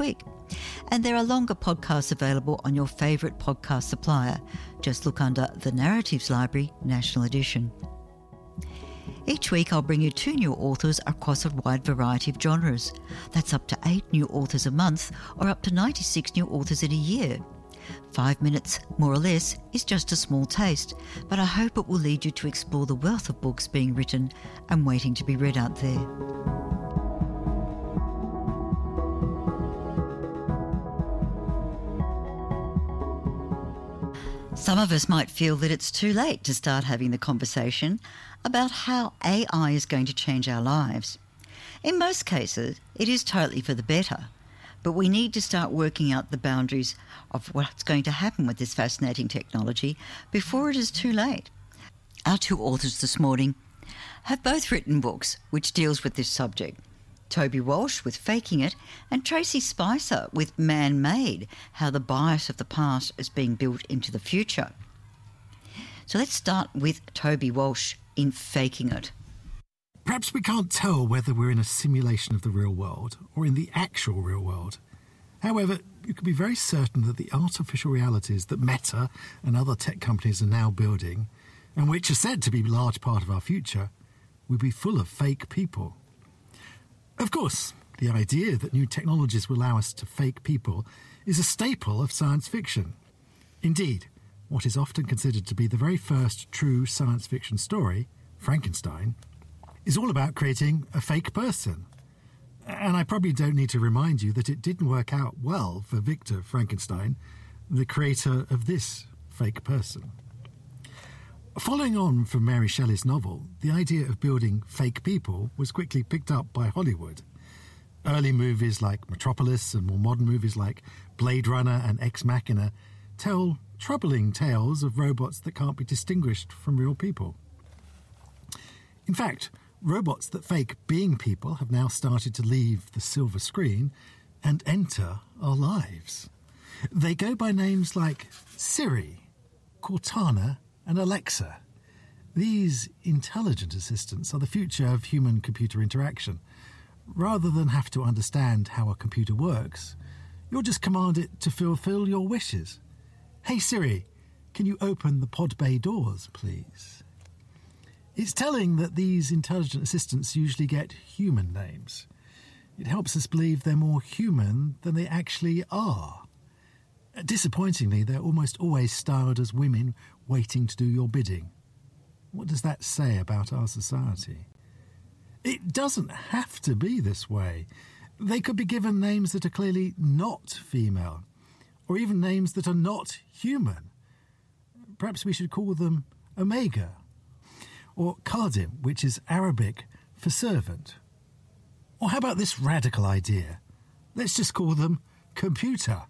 week. And there are longer podcasts available on your favourite podcast supplier. Just look under The Narratives Library, National Edition. Each week I'll bring you 2 new authors across a wide variety of genres. That's up to 8 new authors a month or up to 96 new authors in a year. 5 minutes, more or less, is just a small taste, but I hope it will lead you to explore the wealth of books being written and waiting to be read out there. Some of us might feel that it's too late to start having the conversation about how AI is going to change our lives. In most cases, it is totally for the better, but we need to start working out the boundaries of what's going to happen with this fascinating technology before it is too late. Our 2 authors this morning have both written books which deals with this subject. Toby Walsh with Faking It and Tracy Spicer with Man-Made, How the Bias of the Past is Being Built into the Future. So let's start with Toby Walsh in Faking It. Perhaps we can't tell whether we're in a simulation of the real world or in the actual real world. However, you can be very certain that the artificial realities that Meta and other tech companies are now building, and which are said to be a large part of our future, will be full of fake people. Of course, the idea that new technologies will allow us to fake people is a staple of science fiction. Indeed, what is often considered to be the very first true science fiction story, Frankenstein, is all about creating a fake person. And I probably don't need to remind you that it didn't work out well for Victor Frankenstein, the creator of this fake person. Following on from Mary Shelley's novel, the idea of building fake people was quickly picked up by Hollywood. Early movies like Metropolis and more modern movies like Blade Runner and Ex Machina tell troubling tales of robots that can't be distinguished from real people. In fact, robots that fake being people have now started to leave the silver screen and enter our lives. They go by names like Siri, Cortana, and Alexa. These intelligent assistants are the future of human-computer interaction. Rather than have to understand how a computer works, you'll just command it to fulfill your wishes. Hey Siri, can you open the pod bay doors, please? It's telling that these intelligent assistants usually get human names. It helps us believe they're more human than they actually are. Disappointingly, they're almost always styled as women waiting to do your bidding. What does that say about our society? It doesn't have to be this way. They could be given names that are clearly not female, or even names that are not human. Perhaps we should call them Omega, or Khadim, which is Arabic for servant. Or how about this radical idea? Let's just call them computer.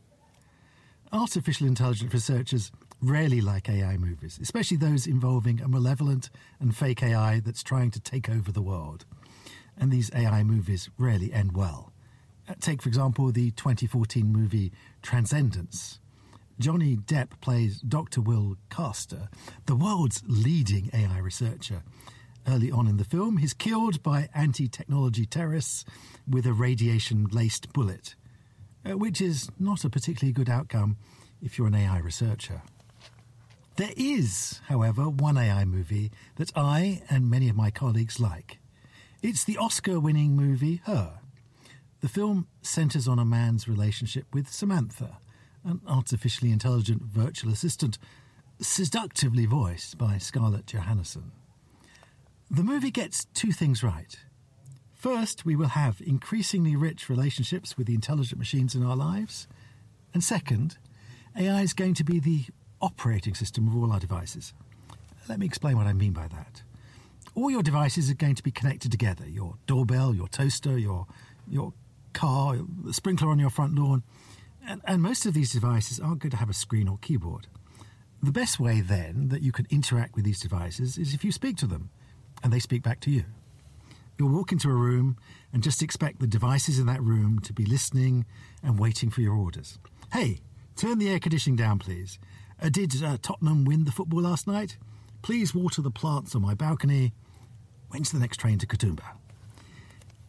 Artificial intelligence researchers rarely like AI movies, especially those involving a malevolent and fake AI that's trying to take over the world. And these AI movies rarely end well. Take, for example, the 2014 movie Transcendence. Johnny Depp plays Dr. Will Caster, the world's leading AI researcher. Early on in the film, he's killed by anti-technology terrorists with a radiation-laced bullet, which is not a particularly good outcome if you're an AI researcher. There is, however, one AI movie that I and many of my colleagues like. It's the Oscar-winning movie Her. The film centres on a man's relationship with Samantha, an artificially intelligent virtual assistant, seductively voiced by Scarlett Johansson. The movie gets 2 things right. First, we will have increasingly rich relationships with the intelligent machines in our lives. And second, AI is going to be the operating system of all our devices. Let me explain what I mean by that. All your devices are going to be connected together. Your doorbell, your toaster, your car, the sprinkler on your front lawn. And most of these devices aren't going to have a screen or keyboard. The best way, then, that you can interact with these devices is if you speak to them, and they speak back to you. You'll walk into a room and just expect the devices in that room to be listening and waiting for your orders. Hey, turn the air conditioning down, please. Did Tottenham win the football last night? Please water the plants on my balcony. When's the next train to Katoomba?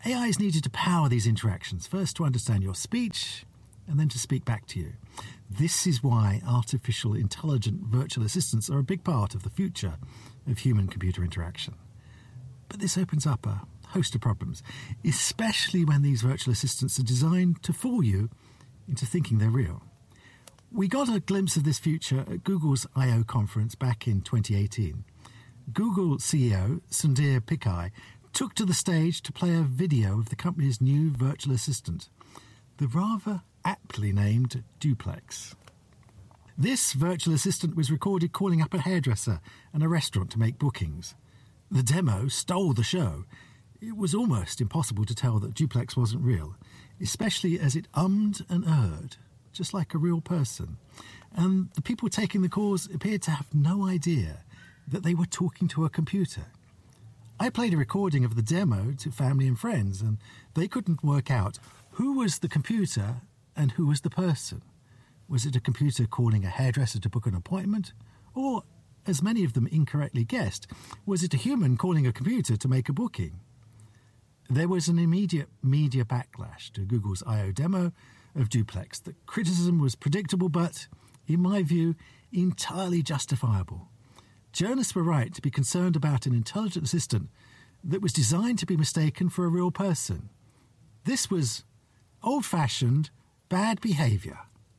AI is needed to power these interactions, first to understand your speech and then to speak back to you. This is why artificial intelligent virtual assistants are a big part of the future of human-computer interaction. But this opens up a host of problems, especially when these virtual assistants are designed to fool you into thinking they're real. We got a glimpse of this future at Google's I/O conference back in 2018. Google CEO Sundar Pichai took to the stage to play a video of the company's new virtual assistant, the rather aptly named Duplex. This virtual assistant was recorded calling up a hairdresser and a restaurant to make bookings. The demo stole the show. It was almost impossible to tell that Duplex wasn't real, especially as it ummed and erred, just like a real person. And the people taking the calls appeared to have no idea that they were talking to a computer. I played a recording of the demo to family and friends, and they couldn't work out who was the computer and who was the person. Was it a computer calling a hairdresser to book an appointment? Or, as many of them incorrectly guessed, was it a human calling a computer to make a booking? There was an immediate media backlash to Google's I/O demo of Duplex. The criticism was predictable but, in my view, entirely justifiable. Journalists were right to be concerned about an intelligent assistant that was designed to be mistaken for a real person. This was old-fashioned, bad behaviour.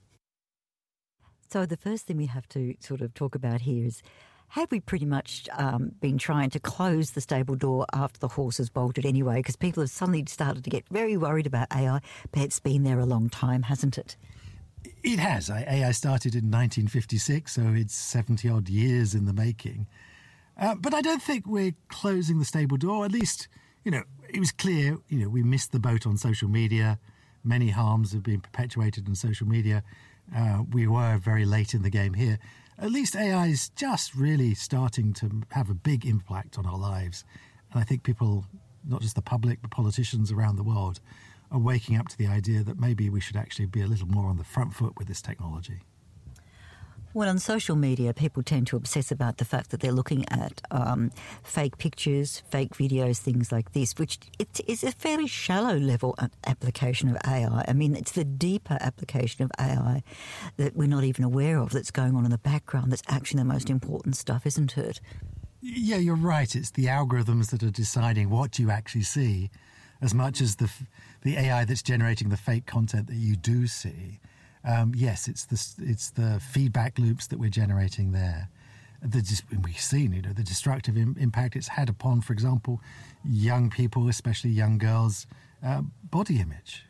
So the first thing we have to sort of talk about here is, have we pretty much been trying to close the stable door after the horse has bolted anyway? Because people have suddenly started to get very worried about AI, but it's been there a long time, hasn't it? It has. AI started in 1956, so it's 70-odd years in the making. But I don't think we're closing the stable door. At least, it was clear, we missed the boat on social media. Many harms have been perpetuated in social media. We were very late in the game here. At least AI is just really starting to have a big impact on our lives. And I think people, not just the public, but politicians around the world, are waking up to the idea that maybe we should actually be a little more on the front foot with this technology. Well, on social media, people tend to obsess about the fact that they're looking at fake pictures, fake videos, things like this, which it is a fairly shallow level application of AI. I mean, it's the deeper application of AI that we're not even aware of that's going on in the background that's actually the most important stuff, isn't it? Yeah, you're right. It's the algorithms that are deciding what you actually see as much as the AI that's generating the fake content that you do see. Yes, it's the feedback loops that we're generating there. We've seen, the destructive impact it's had upon, for example, young people, especially young girls' body image.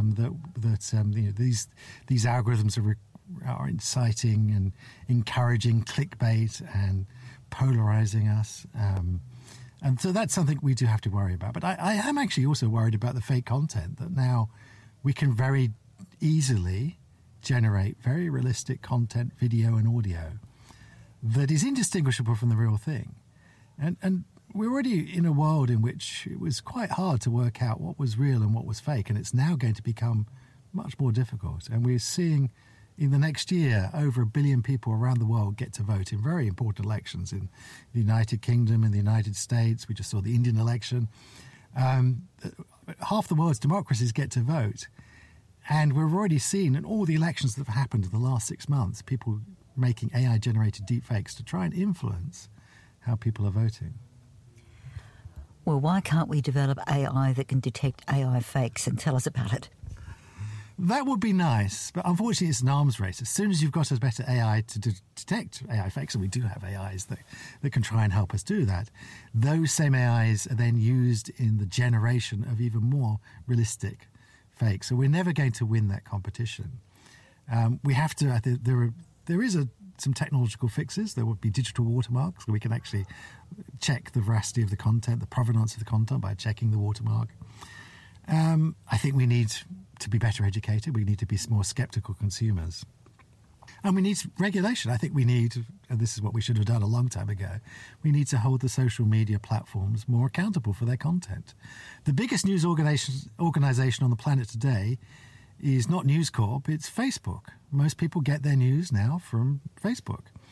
These algorithms are inciting and encouraging clickbait and polarizing us. And so that's something we do have to worry about. But I am actually also worried about the fake content, that now we can very easily generate very realistic content, video and audio, that is indistinguishable from the real thing. And we're already in a world in which it was quite hard to work out what was real and what was fake, and it's now going to become much more difficult. And we're seeing in the next year over 1 billion people around the world get to vote in very important elections in the United Kingdom, in the United States. We just saw the Indian election. Half the world's democracies get to vote. And we've already seen in all the elections that have happened in the last 6 months, people making AI-generated deepfakes to try and influence how people are voting. Well, why can't we develop AI that can detect AI fakes and tell us about it? That would be nice, but unfortunately it's an arms race. As soon as you've got a better AI to detect AI fakes, and we do have AIs that can try and help us do that, those same AIs are then used in the generation of even more realistic fakes. So we're never going to win that competition. We have to, I think there is some technological fixes. There would be digital watermarks, so we can actually check the veracity of the content, the provenance of the content by checking the watermark. I think we need to be better educated. We need to be more sceptical consumers. And we need regulation. I think we need, and this is what we should have done a long time ago, we need to hold the social media platforms more accountable for their content. The biggest news organisation on the planet today is not News Corp, it's Facebook. Most people get their news now from Facebook.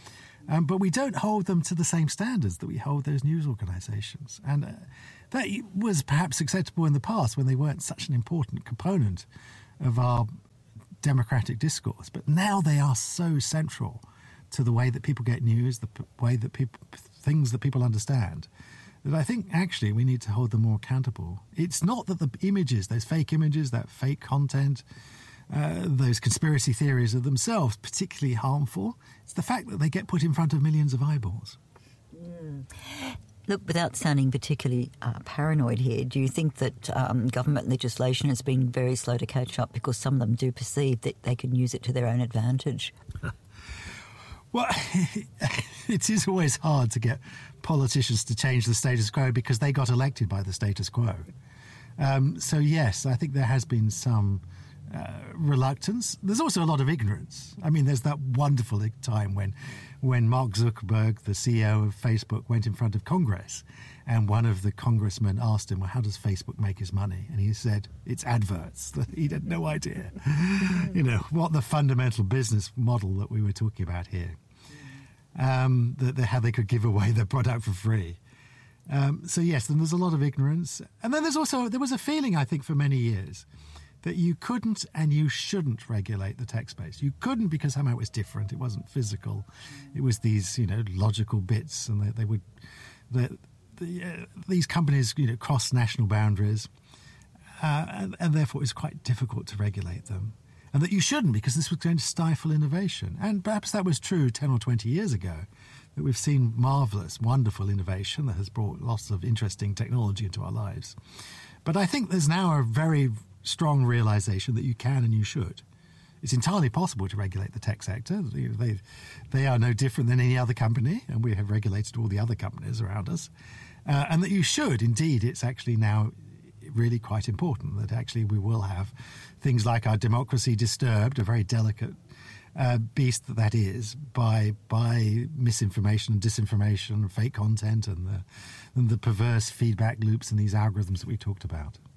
But we don't hold them to the same standards that we hold those news organisations. And that was perhaps acceptable in the past when they weren't such an important component of our democratic discourse. But now they are so central to the way that people get news, the way that things that people understand, that I think actually we need to hold them more accountable. It's not that the images, those fake images, that fake content, those conspiracy theories are themselves particularly harmful. It's the fact that they get put in front of millions of eyeballs. Look, without sounding particularly paranoid here, do you think that government legislation has been very slow to catch up because some of them do perceive that they can use it to their own advantage? Well, it is always hard to get politicians to change the status quo because they got elected by the status quo. So, yes, I think there has been some reluctance. There's also a lot of ignorance. I mean, there's that wonderful time when Mark Zuckerberg, the CEO of Facebook, went in front of Congress and one of the congressmen asked him, well, how does Facebook make his money? And he said, it's adverts. He had no idea, what the fundamental business model that we were talking about here, how they could give away their product for free. So, yes, then there's a lot of ignorance. And then there was a feeling, I think, for many years that you couldn't and you shouldn't regulate the tech space. You couldn't because somehow it was different. It wasn't physical. It was these, logical bits, and they would... these companies, cross national boundaries, and therefore it was quite difficult to regulate them. And that you shouldn't, because this was going to stifle innovation. And perhaps that was true 10 or 20 years ago, that we've seen marvellous, wonderful innovation that has brought lots of interesting technology into our lives. But I think there's now a very strong realisation that you can and you should. It's entirely possible to regulate the tech sector. They are no different than any other company, and we have regulated all the other companies around us. And that you should. Indeed, it's actually now really quite important that actually we will have things like our democracy disturbed, a very delicate beast that is, by misinformation and disinformation and fake content and the perverse feedback loops and these algorithms that we talked about.